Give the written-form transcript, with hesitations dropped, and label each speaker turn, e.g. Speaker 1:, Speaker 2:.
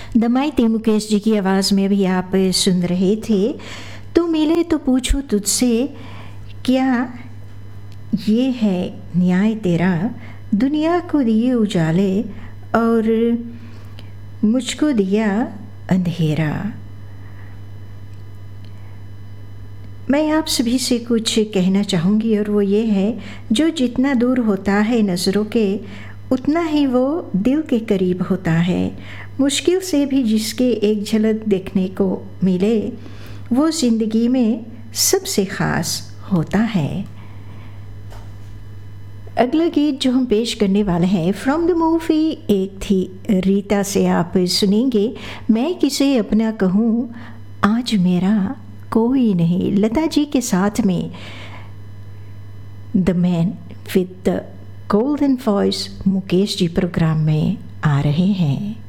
Speaker 1: दमाइती मुकेश जी की आवाज़ में भी आप सुन रहे थे। तू मिले तो पूछूं तुझसे, क्या ये है न्याय तेरा, दुनिया को दिए उजाले और मुझको दिया अंधेरा। मैं आप सभी से कुछ कहना चाहूँगी और वो ये है, जो जितना दूर होता है नज़रों के, उतना ही वो दिल के करीब होता है। मुश्किल से भी जिसके एक झलक देखने को मिले, वो ज़िंदगी में सबसे ख़ास होता है। अगला गीत जो हम पेश करने वाले हैं फ्रॉम द मूवी एक थी रीता से आप सुनेंगे, मैं किसे अपना कहूँ आज मेरा कोई नहीं। लता जी के साथ में the man with the golden voice Mukesh ji programme में आ रहे हैं।